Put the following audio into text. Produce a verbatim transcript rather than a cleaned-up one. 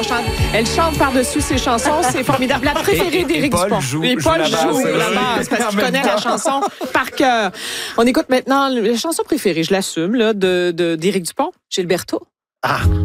on chante, elle chante par-dessus ses chansons. C'est formidable. La préférée d'Éric Paul Dupont. joue- Et joue Paul la basse, joue oui. la basse parce En qu'il même connaît temps. la chanson par cœur. On écoute maintenant la chanson préférée, je l'assume, là, de, de, d'Éric Dupont, Gilberto. Ah.